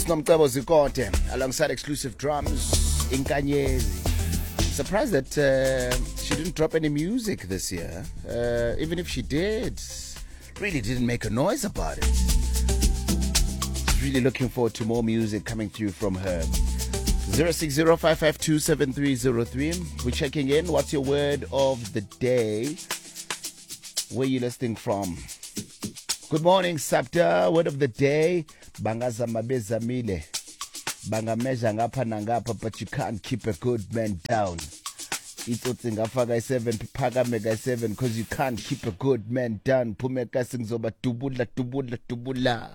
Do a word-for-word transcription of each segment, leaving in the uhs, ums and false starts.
Sinomcebo Zikode alongside exclusive drums, Inkanyezi. Surprised that uh, she didn't drop any music this year. Uh, even if she did, really didn't make a noise about it. Really looking forward to more music coming through from her. zero six zero five five two seven three zero three. We're checking in. What's your word of the day? Where are you listening from? Good morning, Sapta. Word of the day. Bangazama bezamile. Bangameja ngapha nangapha, but you can't keep a good man down. Itsotsi ngafaka seven, phakame ka seven, because you can't keep a good man down. Phumeka singzoba dubula dubula dubula.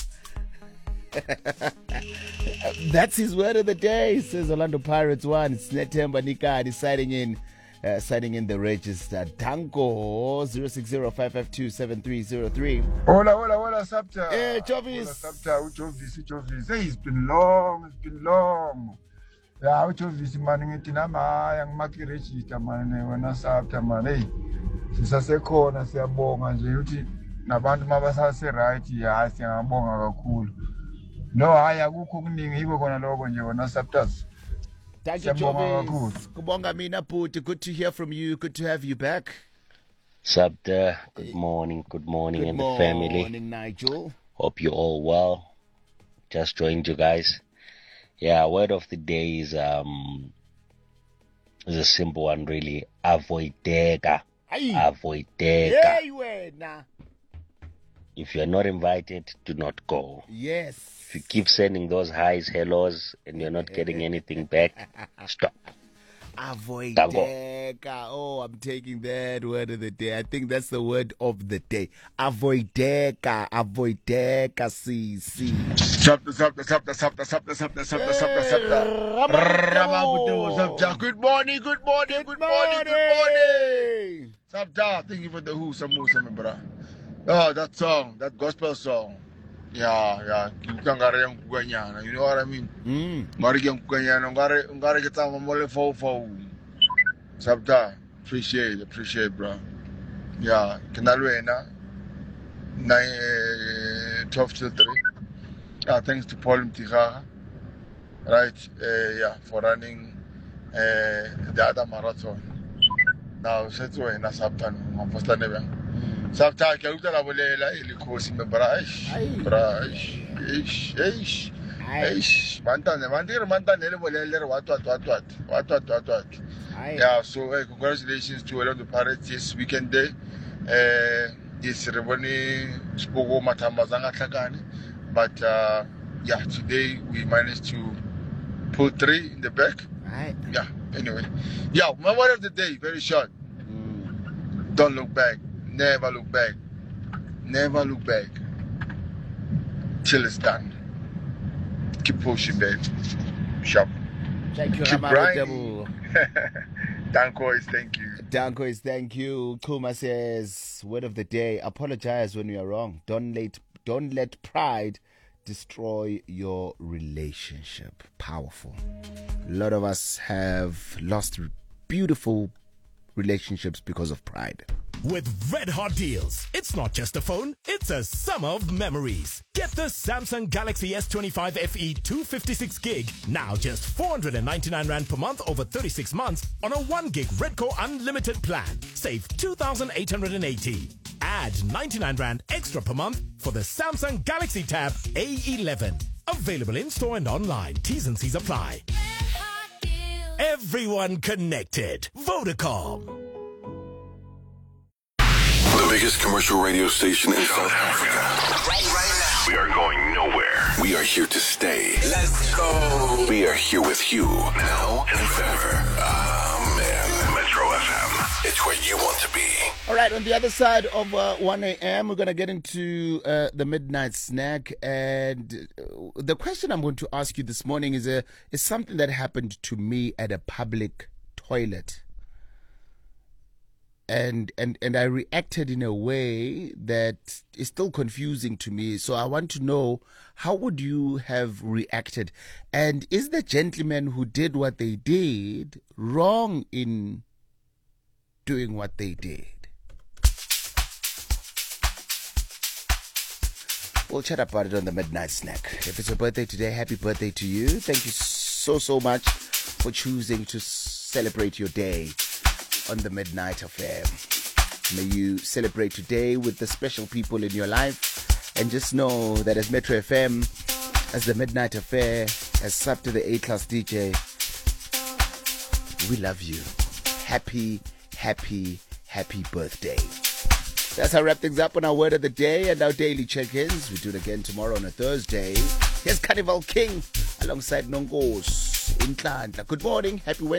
That's his word of the day, says Orlando Pirates one. It's Netemba Nikadi signing in uh, signing in the register. Tanko zero six zero five five two seven three zero three. Hola, hola, hola, Sapta. Hey, Jovis. Hola, Sapta. Ujovis, Ujovis. Hey, it's been long, it's been long. Yeah, Ujovis, man, ngithi nama yang maki register man wena Sapta man. Hey, sisasekhona siyabonga nje uthi nabantu mabasase right ya siyabonga kakhulu. No, hayi akukho kuningi yiko khona lokho nje wona Saptas. Thank you, Jovis. Kubonga mina Puti. Good to hear from you. Good to have you back. Sabda, good morning, good morning, Good and morning, the family. Good morning, Nigel. Hope you're all well. Just joined you guys. Yeah, word of the day is um is a simple one really. Avoidega. Aye. Avoidega. Yeah, you were nah. If you're not invited, do not go. Yes. If you keep sending those highs, hellos, and you're not getting anything back, stop. Avoid Tango. deka. Oh, I'm taking that word of the day. I think that's the word of the day. Avoid deka. Avoid deka. See, see. Sapta, Sapta, Sapta, Sapta, Sapta, Sapta, Sapta, Sapta, Sapta. Ramabuteo, Sapta. Good morning, good morning, good morning, good morning. Sapta, thank you for the who, some some brother. Oh, that song, that gospel song. Yeah, yeah. Kangare yang kuganyana. You know what I mean? Mm. Ngari yang kuganyana, ngari ngari kita mamole fo fo. Sapta, appreciate, appreciate, bro. Yeah, kinalwena. Nine, twelve till three. Uh, thanks to Paul Mtigaga, right? Uh, yeah, for running uh, the other marathon. Now, that's why I'm Sapta. I'm first time. Sapta, can you tell me la ilikosi me brush, brush, ish, ish, ish. Mantan, mantan, mantan. Ele bolele what, what, what, what, what, what, what, what. Yeah. So, uh, congratulations to all of the Pirates this weekend day. Uh, this Reboni Spogo Matambazanga Takani. But uh, yeah, today we managed to pull three in the back. Aye. Yeah, anyway. Yeah, my word of the day, very short. Mm. Don't look back. Never look back. Never look back. Till it's done. Keep pushing, babe. Sharp. Thank you, Keep Ramaro grinding. Debu. Danko is thank you. Danko is thank you. Kuma says, word of the day, apologize when you are wrong. Don't let, don't let pride destroy your relationship. Powerful. A lot of us have lost beautiful relationships because of pride. With red hot deals, it's not just a phone, it's a summer of memories. Get the Samsung Galaxy S twenty-five F E two fifty-six gig, now just four hundred ninety-nine rand per month over thirty-six months on a one gig Redco unlimited plan. Save two thousand eight hundred eighty. Add ninety-nine rand extra per month for the Samsung Galaxy Tab A eleven. Available in-store and online. T's and C's apply. Everyone connected. Vodacom. The biggest commercial radio station in South Africa. Right, right now. We are going nowhere. We are here to stay. Let's go. We are here with you now and forever. Ah, man. Metro F M. It's where you want to be. All right, on the other side of uh, one a.m., we're going to get into uh, the midnight snack. And uh, the question I'm going to ask you this morning is, a, is something that happened to me at a public toilet. And, and and I reacted in a way that is still confusing to me. So I want to know, how would you have reacted? And is the gentleman who did what they did wrong in doing what they did? We'll chat about it on the Midnight Snack. If it's your birthday today, happy birthday to you. Thank you so, so much for choosing to celebrate your day on the Midnight Affair. May you celebrate today with the special people in your life. And just know that as Metro F M, as the Midnight Affair, as sub to the A-Class D J, we love you. Happy, happy, happy birthday. That's how I wrap things up on our word of the day and our daily check-ins. We do it again tomorrow on a Thursday. Here's Carnival King alongside Nongos in Tlantla. Good morning. Happy Wednesday.